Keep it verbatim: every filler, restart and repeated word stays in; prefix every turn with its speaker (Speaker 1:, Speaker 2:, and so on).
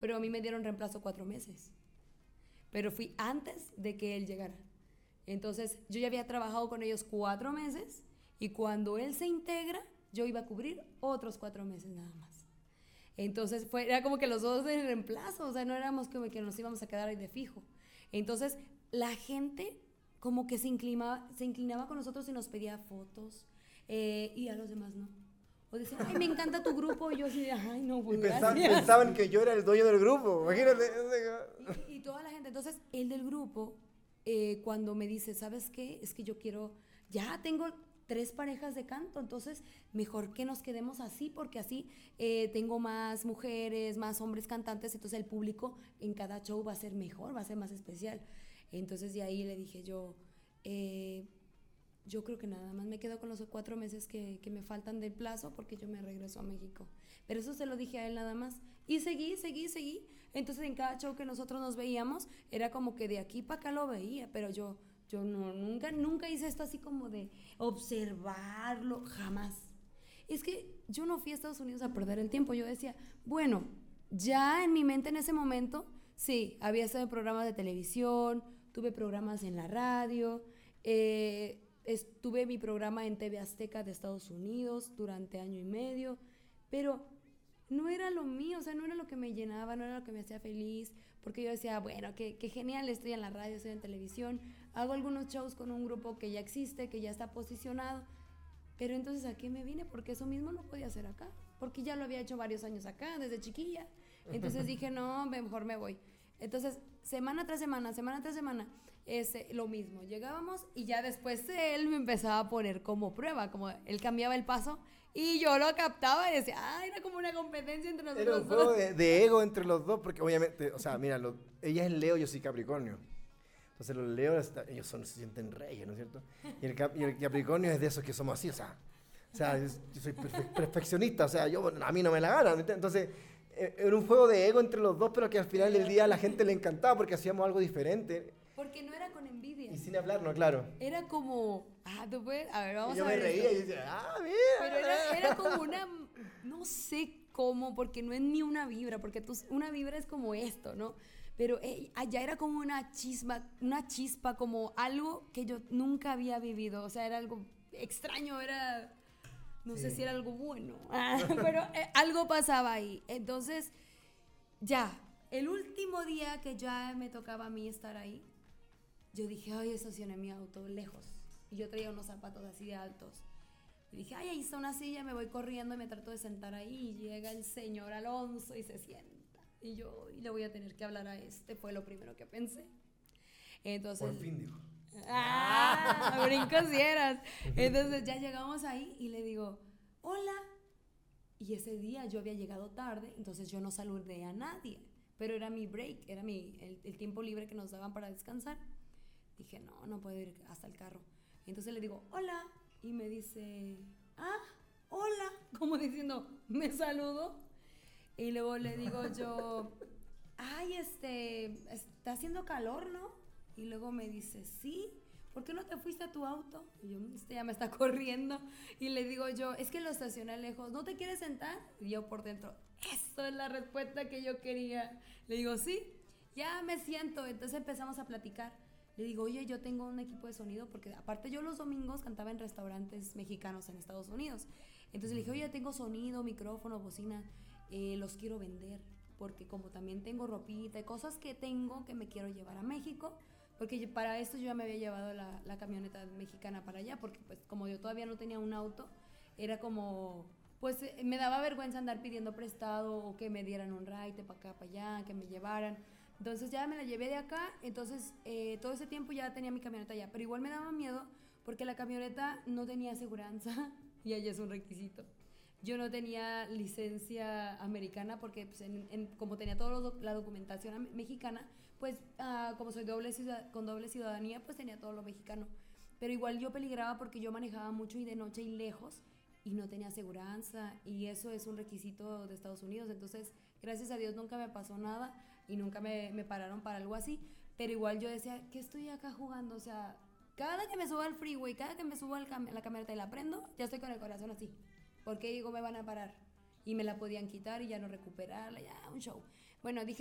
Speaker 1: pero a mí me dieron reemplazo cuatro meses. Pero fui antes de que él llegara. Entonces, yo ya había trabajado con ellos cuatro meses y cuando él se integra, yo iba a cubrir otros cuatro meses nada más. Entonces, fue, era como que los dos de reemplazo, o sea, no éramos como que nos íbamos a quedar ahí de fijo. Entonces, la gente como que se inclinaba, se inclinaba con nosotros y nos pedía fotos, eh, y a los demás no. O decían, ay, me encanta tu grupo, y yo así de, ay, no, pues
Speaker 2: Y pensaban,
Speaker 1: gracias.
Speaker 2: pensaban que yo era el dueño del grupo, imagínate.
Speaker 1: Y, y toda la gente, entonces, el del grupo, eh, cuando me dice, ¿sabes qué? Es que yo quiero, ya tengo tres parejas de canto, entonces mejor que nos quedemos así, porque así eh, tengo más mujeres, más hombres cantantes, entonces el público en cada show va a ser mejor, va a ser más especial. Entonces de ahí le dije yo, eh, yo creo que nada más me quedo con los cuatro meses que, que me faltan del plazo porque yo me regreso a México. Pero eso se lo dije a él nada más. Y seguí, seguí, seguí. Entonces en cada show que nosotros nos veíamos, era como que de aquí para acá lo veía, pero yo, yo no, nunca, nunca hice esto así como de observarlo, jamás. Es que yo no fui a Estados Unidos a perder el tiempo. Yo decía, bueno, ya en mi mente en ese momento, sí, había estado en programas de televisión, tuve programas en la radio, eh, estuve mi programa en T V Azteca de Estados Unidos durante año y medio, pero no era lo mío, o sea, no era lo que me llenaba, no era lo que me hacía feliz, porque yo decía, bueno, qué, qué genial, estoy en la radio, estoy en televisión, hago algunos shows con un grupo que ya existe, que ya está posicionado, pero entonces ¿a qué me vine? Porque eso mismo no podía hacer acá, porque ya lo había hecho varios años acá, desde chiquilla. Entonces dije, no, mejor me voy. Entonces, semana tras semana, semana tras semana, ese, lo mismo. Llegábamos y ya después él me empezaba a poner como prueba, como él cambiaba el paso y yo lo captaba y decía, ah, era como una competencia entre nosotros.
Speaker 2: Era un juego de, de ego entre los dos, porque obviamente, o sea, mira, lo, ella es Leo, yo soy Capricornio. Entonces los Leos, ellos son, se sienten reyes, ¿no es cierto? Y el, Cap, y el Capricornio es de esos que somos así, o sea, o sea yo, yo soy perfe, perfeccionista, o sea, yo, a mí no me la gana. Entonces, eh, era un juego de ego entre los dos, pero que al final del día a la gente le encantaba porque hacíamos algo diferente.
Speaker 1: Porque no era con envidia.
Speaker 2: Y sin hablar, no, claro.
Speaker 1: Era como, ah, tú puedes, a ver, vamos
Speaker 2: y yo
Speaker 1: a ver.
Speaker 2: Yo me reía
Speaker 1: esto.
Speaker 2: y decía, ah, mira.
Speaker 1: Pero era, era como una, no sé cómo, porque no es ni una vibra, porque tú, una vibra es como esto, ¿no? Pero eh, allá era como una chispa, una chispa, como algo que yo nunca había vivido. O sea, era algo extraño, era, no sí. sé si era algo bueno, pero eh, algo pasaba ahí. Entonces, ya, el último día que ya me tocaba a mí estar ahí, yo dije, ay, estacioné mi auto lejos. Y yo traía unos zapatos así de altos. Y dije, ay, ahí está una silla, me voy corriendo y me trato de sentar ahí. Y llega el señor Alonso y se sienta. Y yo, y le voy a tener que hablar a este, fue lo primero que pensé. Entonces,
Speaker 2: por fin, dijo.
Speaker 1: Ah, brincos y eras. Entonces ya llegamos ahí y le digo, hola. Y ese día yo había llegado tarde, entonces yo no saludé a nadie. Pero era mi break, era mi, el, el tiempo libre que nos daban para descansar. Dije, no, no puedo ir hasta el carro. Entonces le digo, hola. Y me dice, ah, hola. Como diciendo, me saludó. Y luego le digo yo, ay, este, está haciendo calor, ¿no? Y luego me dice, sí, ¿por qué no te fuiste a tu auto? Y yo, este ya me está corriendo. Y le digo yo, es que lo estacioné lejos, ¿no te quieres sentar? Y yo por dentro, eso es la respuesta que yo quería. Le digo, sí, ya me siento. Entonces empezamos a platicar. Le digo, oye, yo tengo un equipo de sonido, porque aparte yo los domingos cantaba en restaurantes mexicanos en Estados Unidos. Entonces le dije, oye, tengo sonido, micrófono, bocina. Eh, los quiero vender, porque como también tengo ropita y cosas que tengo que me quiero llevar a México, porque para esto yo ya me había llevado la, la camioneta mexicana para allá, porque pues como yo todavía no tenía un auto, era como, pues eh, me daba vergüenza andar pidiendo prestado o que me dieran un ride para acá, para allá, que me llevaran. Entonces ya me la llevé de acá, entonces eh, todo ese tiempo ya tenía mi camioneta allá, pero igual me daba miedo porque la camioneta no tenía aseguranza y allá es un requisito. Yo no tenía licencia americana porque pues, en, en, como tenía toda la documentación mexicana, pues uh, como soy doble ciudad, con doble ciudadanía, pues tenía todo lo mexicano. Pero igual yo peligraba porque yo manejaba mucho y de noche y lejos y no tenía aseguranza, y eso es un requisito de Estados Unidos. Entonces, gracias a Dios nunca me pasó nada y nunca me, me pararon para algo así. Pero igual yo decía, ¿qué estoy acá jugando? O sea, cada que me subo al freeway, cada que me subo al cam- a la camioneta y la prendo, ya estoy con el corazón así. Porque digo, me van a parar. Y me la podían quitar y ya no recuperarla, ya un show. Bueno, dije